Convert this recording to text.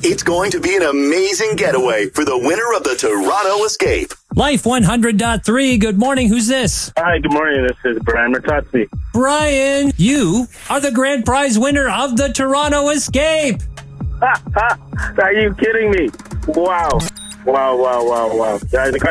It's going to be an amazing getaway for the winner of the Toronto Escape. Life 100.3. Good morning. Who's this? Hi, good morning. This is Brian Mertazzi. Brian, you are the grand prize winner of the Toronto Escape. Are you kidding me? Wow. Wow. Guys,